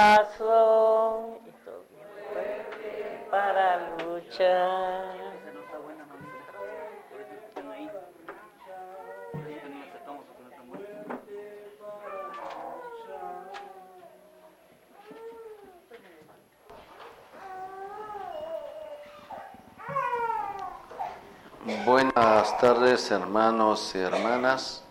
Paso, estoy bien fuerte para luchar. Buenas tardes, hermanos y hermanas.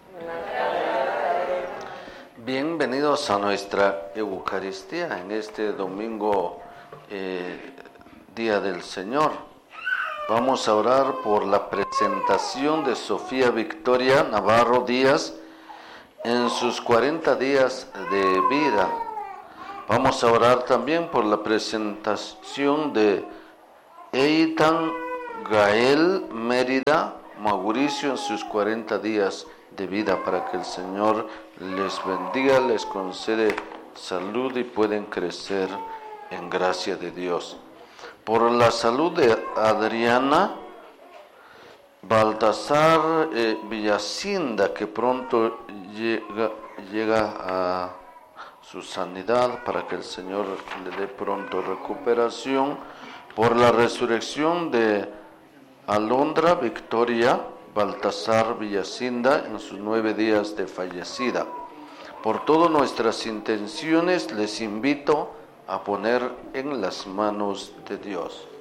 Bienvenidos a nuestra Eucaristía en este domingo, Día del Señor. Vamos a orar por la presentación de Sofía Victoria Navarro Díaz en sus 40 días de vida. Vamos a orar también por la presentación de Eitan Gael Mérida Mauricio en sus 40 días de vida, para que el Señor les bendiga, les concede salud y pueden crecer en gracia de Dios. Por la salud de Adriana Baltasar Villacinda, que pronto llega a su sanidad, para que el Señor le dé pronto recuperación. Por la resurrección de Alondra Victoria Baltasar Villacinda en sus 9 días de fallecida. Por todas nuestras intenciones les invito a poner en las manos de Dios.